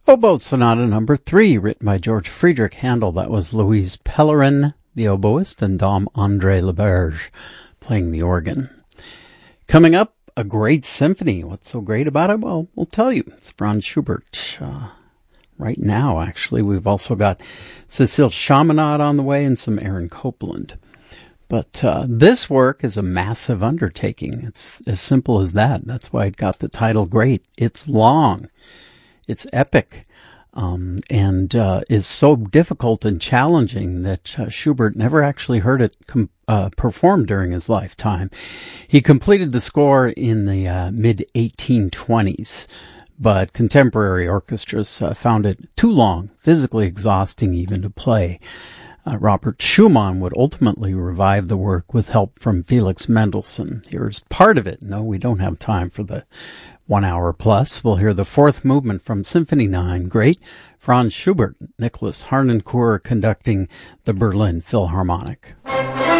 Oboe Sonata Number 3, written by George Friedrich Handel. That was Louise Pellerin, the oboist, and Dom André Leberge playing the organ. Coming up, a great symphony. What's so great about it? Well, we'll tell you. It's Franz Schubert. Right now, actually, we've also got Cécile Chaminade on the way and some Aaron Copland. But this work is a massive undertaking. It's as simple as that. That's why it got the title great. It's long. It's epic. And is so difficult and challenging that Schubert never actually heard it performed during his lifetime. He completed the score in the mid-1820s, but contemporary orchestras found it too long, physically exhausting even to play. Robert Schumann would ultimately revive the work with help from Felix Mendelssohn. Here's part of it. No, we don't have time for the 1 hour plus. We'll hear the fourth movement from Symphony 9. Great. Franz Schubert, Nicholas Harnoncourt conducting the Berlin Philharmonic.